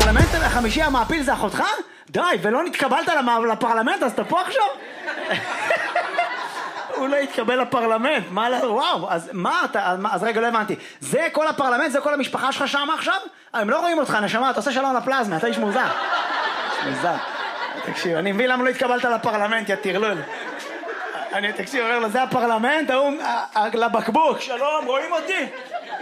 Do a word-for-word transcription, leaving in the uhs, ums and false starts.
הפרלמנט החמישי המעפיל זה אחותך? די, ולא נתקבלת לפרלמנט, אז אתה פה עכשיו? הוא לא התקבל לפרלמנט, מה לא, וואו, אז מה אתה, אז רגע, לא הבנתי. זה כל הפרלמנט, זה כל המשפחה שלך שם עכשיו? הם לא רואים אותך, נשמה, אתה עושה שלום לפלזמה, אתה איש מוזר. מוזר. תקשיב, אני מבין למה לא התקבלת לפרלמנט, יא תרלול. אני, תקשיב, אומר לו, זה הפרלמנט, ההוא, לבקבוק, שלום, רואים אותי?